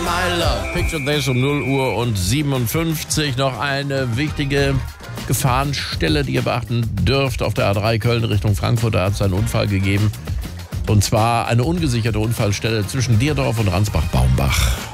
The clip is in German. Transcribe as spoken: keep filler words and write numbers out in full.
My Love. Picture This um null Uhr und siebenundfünfzig. Noch eine wichtige Gefahrenstelle, die ihr beachten dürft. Auf der A drei Köln Richtung Frankfurt, da hat es einen Unfall gegeben. Und zwar eine ungesicherte Unfallstelle zwischen Dierdorf und Ransbach-Baumbach.